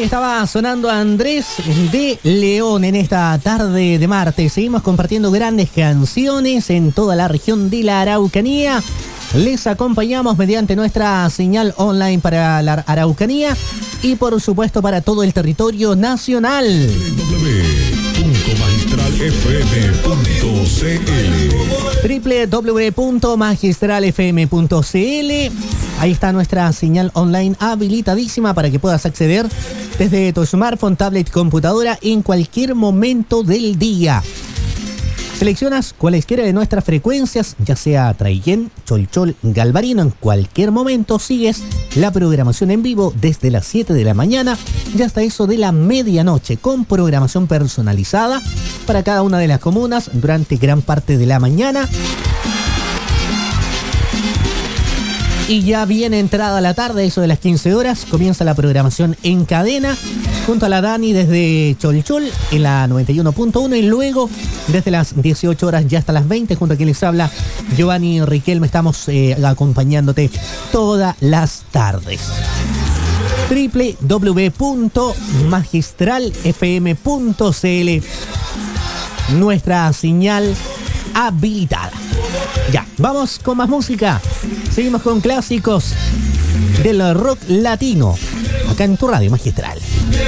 Ahí estaba sonando Andrés de León en esta tarde de martes. Seguimos compartiendo grandes canciones en toda la región de la Araucanía. Les acompañamos mediante nuestra señal online para la Araucanía y por supuesto para todo el territorio nacional. www.magistralfm.cl. Ahí está nuestra señal online habilitadísima para que puedas acceder desde tu smartphone, tablet, computadora en cualquier momento del día. Seleccionas cualesquiera de nuestras frecuencias, ya sea Traillén, Cholchol, Galvarino, en cualquier momento sigues la programación en vivo desde las 7 de la mañana y hasta eso de la medianoche, con programación personalizada para cada una de las comunas durante gran parte de la mañana. Y ya viene entrada la tarde, eso de las 15 horas, comienza la programación en cadena, junto a la Dani desde Cholchol en la 91.1 y luego desde las 18 horas ya hasta las 20, junto a quien les habla Giovanni Riquelme, estamos acompañándote todas las tardes. www.magistralfm.cl, nuestra señal habilitada. Ya, vamos con más música. Seguimos con clásicos del rock latino, acá en tu radio Magistral.